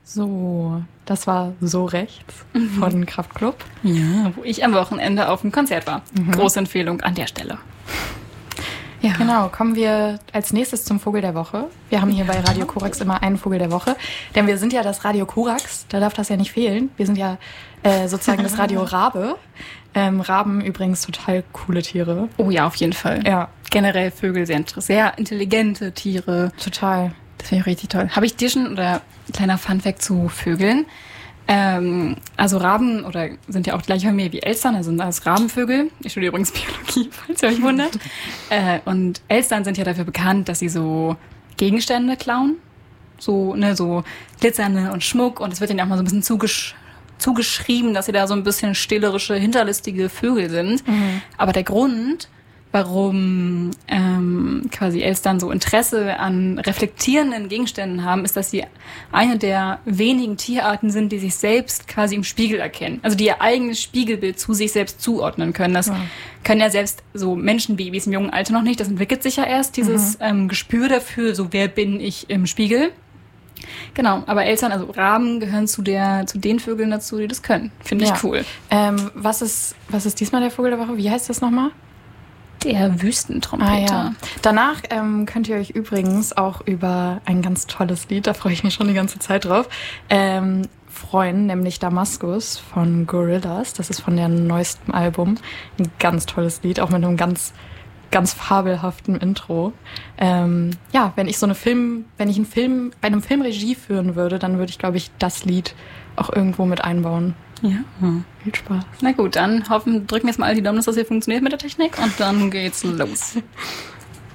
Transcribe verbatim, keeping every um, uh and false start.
So, das war So rechts von Kraftklub. Ja, wo ich am Wochenende auf dem Konzert war. Mhm. Große Empfehlung an der Stelle. Ja. Genau, kommen wir als nächstes zum Vogel der Woche. Wir haben hier bei Radio Korax immer einen Vogel der Woche. Denn wir sind ja das Radio Korax, da darf das ja nicht fehlen. Wir sind ja äh, sozusagen das Radio Rabe. Ähm, Raben übrigens total coole Tiere. Oh ja, auf jeden Fall. Ja. Generell Vögel sehr, sehr intelligente Tiere. Total. Das finde ich richtig toll. Habe ich dir schon, oder kleiner Funfact zu Vögeln. Ähm, also Raben oder sind ja auch gleich Familie wie Elstern, also sind alles Rabenvögel. Ich studiere übrigens Biologie, falls ihr euch wundert. äh, und Elstern sind ja dafür bekannt, dass sie so Gegenstände klauen. So, ne, so glitzernde und Schmuck. Und es wird ihnen auch mal so ein bisschen zugesch- zugeschrieben, dass sie da so ein bisschen stehlerische, hinterlistige Vögel sind. Mhm. Aber der Grund, warum ähm, quasi Elstern so Interesse an reflektierenden Gegenständen haben, ist, dass sie eine der wenigen Tierarten sind, die sich selbst quasi im Spiegel erkennen. Also die ihr eigenes Spiegelbild zu sich selbst zuordnen können. Das ja. können ja selbst so Menschenbabys im jungen Alter noch nicht. Das entwickelt sich ja erst, dieses mhm. ähm, Gespür dafür, so wer bin ich im Spiegel. Genau, aber Elstern, also Raben, gehören zu der zu den Vögeln dazu, die das können. Finde ja. ich cool. Ähm, was ist, was ist diesmal der Vogel der Woche? Wie heißt das nochmal? Der Wüstentrompeter. Ah, ja. Danach ähm, könnt ihr euch übrigens auch über ein ganz tolles Lied, da freue ich mich schon die ganze Zeit drauf, ähm, freuen, nämlich Damaskus von Gorillaz. Das ist von deren neuesten Album. Ein ganz tolles Lied, auch mit einem ganz, ganz fabelhaften Intro. Ähm, ja, wenn ich so eine Film, wenn ich einen Film, bei einem Film Regie führen würde, dann würde ich, glaube ich, das Lied auch irgendwo mit einbauen. Ja. Hm. Viel Spaß. Na gut, dann hoffen, drücken wir jetzt mal all die Daumen, dass das hier funktioniert mit der Technik und dann geht's los.